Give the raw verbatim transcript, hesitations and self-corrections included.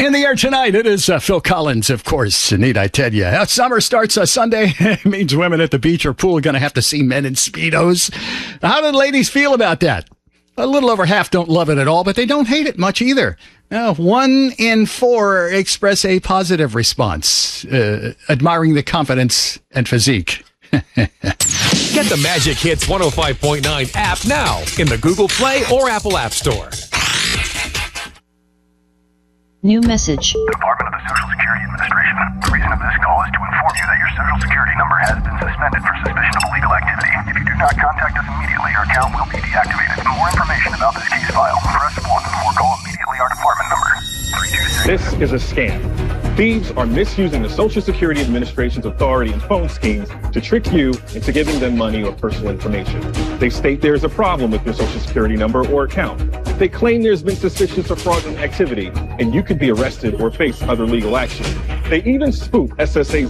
In the air tonight, it is uh, Phil Collins, of course. Need I tell you? Uh, summer starts uh, Sunday. It means women at the beach or pool are going to have to see men in Speedos. How do the ladies feel about that? A little over half don't love it at all, but they don't hate it much either. Uh, one in four express a positive response, uh, admiring the confidence and physique. Get the Magic Hits one oh five point nine app now in the Google Play or Apple App Store. New message. Department of the Social Security Administration. The reason of this call is to inform you that your Social Security number has been suspended for suspicion of illegal activity. If you do not contact us immediately, your account will be deactivated. For more information about this case file, press one or call immediately our department number. three two six. This is a scam. Thieves are misusing the Social Security Administration's authority and phone schemes to trick you into giving them money or personal information. They state there is a problem with your Social Security number or account. They claim there's been suspicious or fraudulent activity, and you could be arrested or face other legal action. They even spoof S S A's